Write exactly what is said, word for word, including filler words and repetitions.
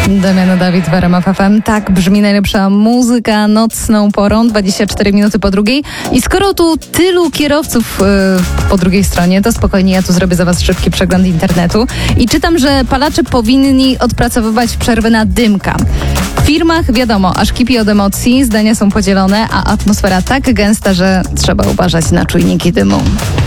Damian Dawid w R M F F M. Tak brzmi najlepsza muzyka nocną porą, dwadzieścia cztery minuty po drugiej. I skoro tu tylu kierowców yy, po drugiej stronie, to spokojnie, ja tu zrobię za was szybki przegląd internetu. I czytam, że palacze powinni odpracowywać przerwy na dymka. W firmach, wiadomo, aż kipi od emocji, zdania są podzielone, a atmosfera tak gęsta, że trzeba uważać na czujniki dymu.